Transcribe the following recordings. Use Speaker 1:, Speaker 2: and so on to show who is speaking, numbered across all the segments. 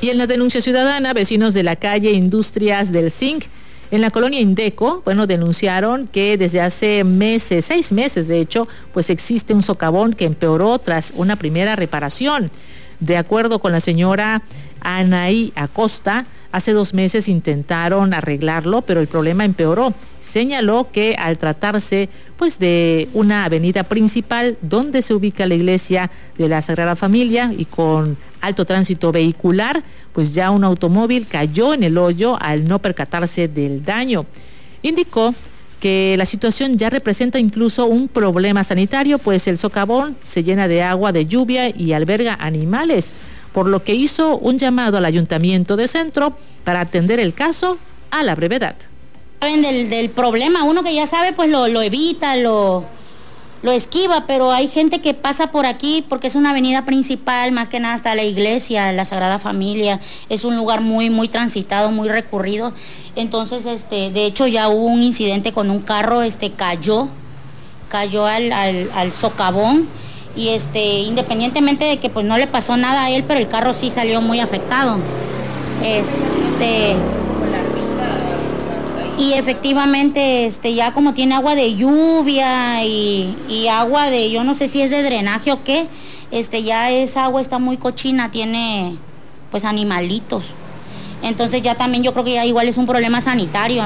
Speaker 1: Y en la denuncia ciudadana, vecinos de la calle Industrias del Zinc, en la colonia Indeco, denunciaron que desde hace 6 meses, de hecho, pues existe un socavón que empeoró tras una primera reparación. De acuerdo con la señora Anaí Acosta, hace 2 meses intentaron arreglarlo, pero el problema empeoró. Señaló que al tratarse pues de una avenida principal donde se ubica la iglesia de la Sagrada Familia y con alto tránsito vehicular, pues ya un automóvil cayó en el hoyo al no percatarse del daño. Indicó que la situación ya representa incluso un problema sanitario, pues el socavón se llena de agua de lluvia y alberga animales, por lo que hizo un llamado al Ayuntamiento de Centro para atender el caso a la brevedad.
Speaker 2: Saben del problema, uno que ya sabe pues lo evita, lo esquiva, pero hay gente que pasa por aquí porque es una avenida principal, más que nada está la iglesia, la Sagrada Familia, es un lugar muy transitado, muy recurrido. Entonces, de hecho ya hubo un incidente con un carro, cayó al socavón y independientemente de que pues no le pasó nada a él, pero el carro sí salió muy afectado. Y efectivamente, ya como tiene agua de lluvia y agua de, yo no sé si es de drenaje o qué, ya esa agua está muy cochina, tiene pues animalitos. Entonces ya también yo creo que ya igual es un problema sanitario, ¿no?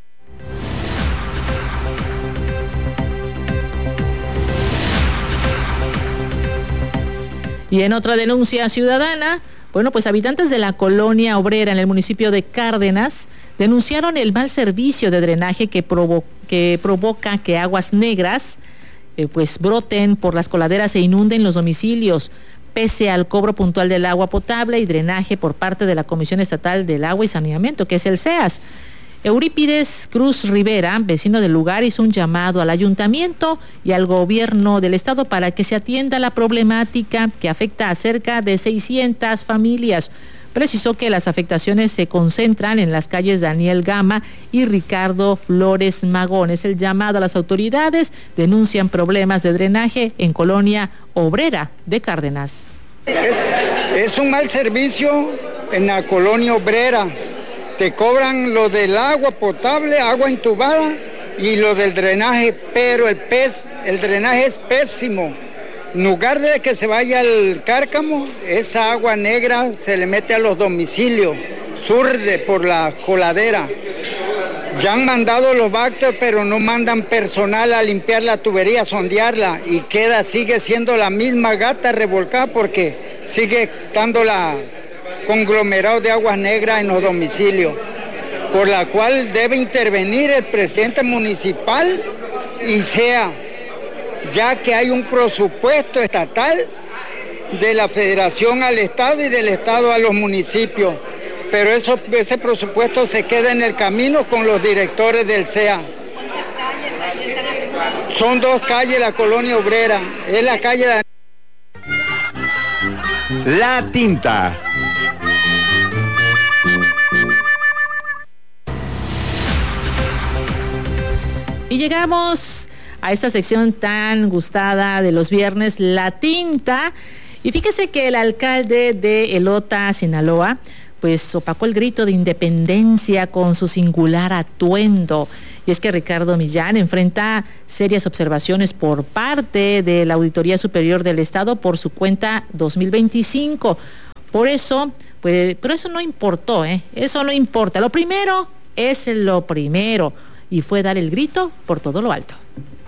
Speaker 1: Y en otra denuncia ciudadana, pues habitantes de la colonia obrera en el municipio de Cárdenas denunciaron el mal servicio de drenaje que provoca que aguas negras pues broten por las coladeras e inunden los domicilios, pese al cobro puntual del agua potable y drenaje por parte de la Comisión Estatal del Agua y Saneamiento, que es el CEAS. Eurípides Cruz Rivera, vecino del lugar, hizo un llamado al ayuntamiento y al gobierno del estado para que se atienda la problemática que afecta a cerca de 600 familias. Precisó que las afectaciones se concentran en las calles Daniel Gama y Ricardo Flores Magón. Es el llamado a las autoridades, denuncian problemas de drenaje en colonia obrera de Cárdenas.
Speaker 3: Es un mal servicio en la colonia obrera. Te cobran lo del agua potable, agua entubada y lo del drenaje, pero el drenaje es pésimo. En lugar de que se vaya al cárcamo, esa agua negra se le mete a los domicilios, surde por la coladera. Ya han mandado los Bacter, pero no mandan personal a limpiar la tubería, a sondearla, y sigue siendo la misma gata revolcada porque sigue estando la conglomerado de aguas negras en los domicilios, por la cual debe intervenir el presidente municipal y ya que hay un presupuesto estatal de la federación al estado y del estado a los municipios, pero ese presupuesto se queda en el camino con los directores del CEA. Son 2 calles la colonia obrera, es la calle de
Speaker 4: La Tinta.
Speaker 1: Y llegamos a esta sección tan gustada de los viernes, La Tinta. Y fíjese que el alcalde de Elota, Sinaloa, pues opacó el grito de independencia con su singular atuendo. Y es que Ricardo Millán enfrenta serias observaciones por parte de la Auditoría Superior del Estado por su cuenta 2025. Por eso, pero eso no importó, eso no importa. Lo primero es lo primero. Y fue dar el grito por todo lo alto.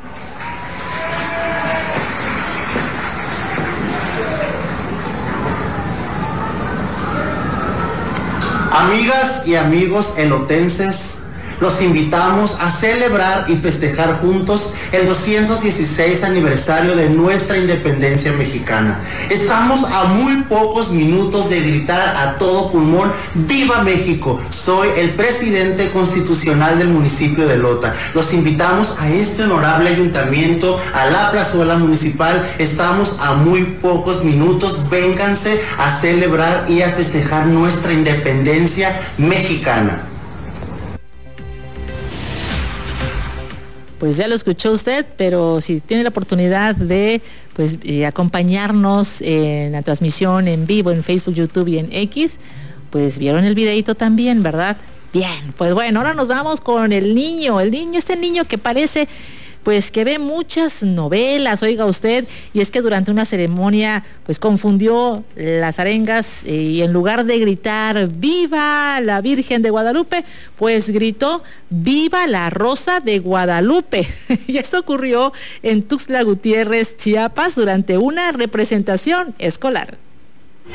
Speaker 5: Amigas y amigos elotenses, los invitamos a celebrar y festejar juntos el 216 aniversario de nuestra independencia mexicana. Estamos a muy pocos minutos de gritar a todo pulmón: ¡Viva México! Soy el presidente constitucional del municipio de Elota. Los invitamos a este honorable ayuntamiento, a la plazuela municipal. Estamos a muy pocos minutos. Vénganse a celebrar y a festejar nuestra independencia mexicana.
Speaker 1: Pues ya lo escuchó usted, pero si tiene la oportunidad de acompañarnos en la transmisión en vivo en Facebook, YouTube y en X, pues vieron el videito también, ¿verdad? Bien, pues bueno, ahora nos vamos con el niño, este niño que parece pues que ve muchas novelas, oiga usted, y es que durante una ceremonia pues confundió las arengas y en lugar de gritar ¡Viva la Virgen de Guadalupe!, pues gritó ¡Viva la Rosa de Guadalupe! Y esto ocurrió en Tuxtla Gutiérrez, Chiapas, durante una representación escolar.